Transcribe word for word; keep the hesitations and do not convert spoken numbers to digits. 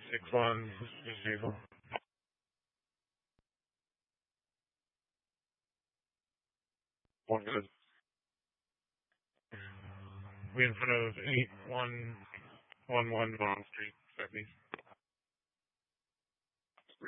six one, zero. One good. We in front of eight one one one Bond Street, Southeast.